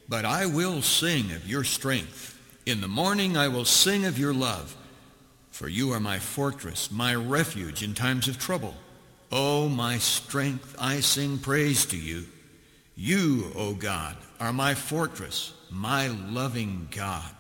But I will sing of your strength. In the morning I will sing of your love. For you are my fortress, my refuge in times of trouble. O my strength, I sing praise to you. You, O God, are my fortress, my loving God.